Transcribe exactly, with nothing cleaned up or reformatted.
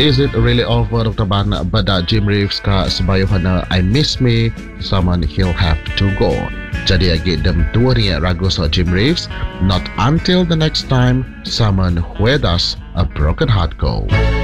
Is it really over taban bada Jim Reeves ka sabayuhan na I miss me someone he'll have to go. Jadi agi dem dua ni ragu sa Jim Reeves. Not until the next time someone with us a broken heart go.